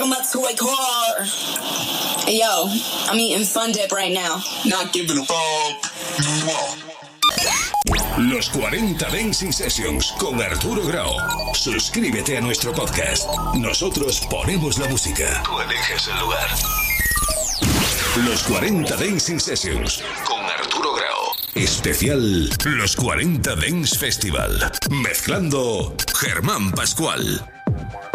my toy car. Hey, yo, I'm eating Fun Dip right now. Not giving a fuck. Los 40 Dancing Sessions con Arturo Grau. Suscríbete a nuestro podcast. Nosotros ponemos la música. Tú eliges el lugar. Los 40 Dancing Sessions con Arturo Grau. Especial Los 40 Dance Festival. Mezclando Germán Pascual.